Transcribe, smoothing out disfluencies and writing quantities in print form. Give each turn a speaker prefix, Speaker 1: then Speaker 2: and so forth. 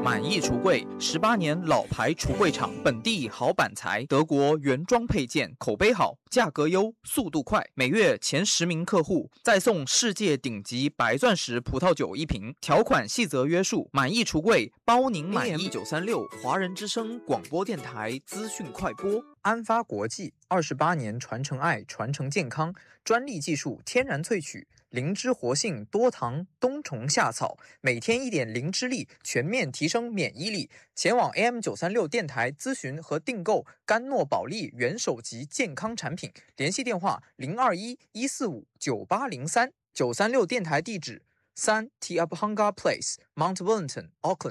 Speaker 1: 满意橱柜，18年老牌橱柜厂，本地好板材，德国原装配件，口碑好，价格优，速度快。每月前10名客户再送世界顶级白钻石葡萄酒1瓶，条款细则约束。满意橱柜，包您满意。936华人之声广播电台资讯快播。
Speaker 2: 安发国际28年传承爱，传承健康，专利技术，天然萃取，灵芝活性，多糖，冬虫夏草，每天1点灵芝力，全面提升免疫力。前往 AM936 电台咨询和订购甘诺宝利元首级健康产品，联系电话021-145-9803。936电台地址3 T Up Hunger Place Mount Wellington Auckland。